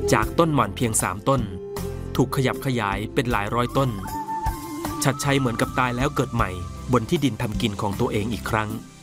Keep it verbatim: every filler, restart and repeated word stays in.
จากต้นหม่อนเพียงสามต้นถูกขยับขยายเป็นหลายร้อยต้นชัดชัยเหมือนกับตายแล้วเกิดใหม่บนที่ดินทำกินของตัวเองอีกครั้ง